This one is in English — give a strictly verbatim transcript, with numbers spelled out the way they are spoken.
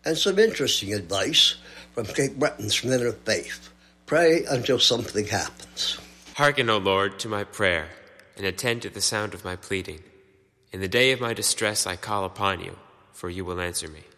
and some interesting advice from Cape Breton's Men of Faith. Pray until something happens. Hearken, O Lord, to my prayer, and attend to the sound of my pleading. In the day of my distress I call upon you, for you will answer me.